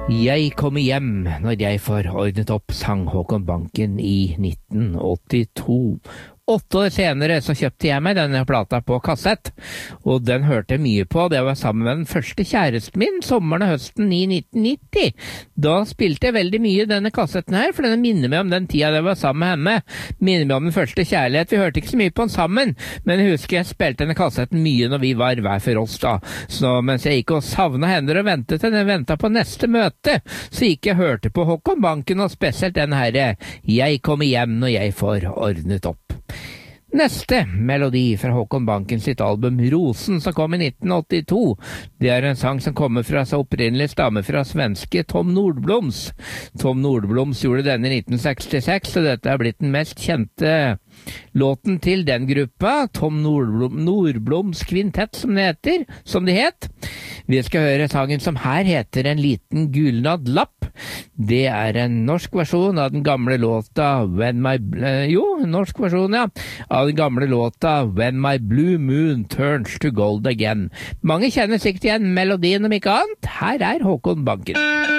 Jeg kommer hjem når jeg får ordnet opp, sang Håkon Banken i 1982. 8 år senere så kjøpte jeg meg denne plata på kassett, og den hørte jeg mye på. Det var sammen med den første kjæresten min, sommeren og høsten i 1990. Da spilte jeg veldig mye denne kassetten her, for den minner meg om den tida jeg var sammen med henne. Minner meg om den første kjærlighet. Vi hørte ikke så mye på den sammen, men jeg husker jeg spilte denne kassetten mye når vi var hver for oss da. Så mens jeg gikk og savnet henne og ventet til jeg ventet på neste møte, så gikk jeg og hørte på Håkon Banken, og spesielt den her, Jeg kommer hjem når jeg får ordnet opp. Neste melodi fra Håkon Banken sitt album Rosen, som kom i 1982. Det er en sang som kommer fra så opprinnelig stamme fra svenske Tom Nordbloms. Tom Nordbloms gjorde denne i 1966, og dette er blitt den mest kjente låten til den gruppa, Tom Nordbloms kvintett, som det het. Vi skal høre sangen som her heter En liten gulnad lapp. Det er en norsk versjon av den gamle låta norsk versjon, ja, av den gamle låta When My Blue Moon Turns to Gold Again. Mange kjenner sikkert igjen melodien om ikke annet. Her er Håkon Banken.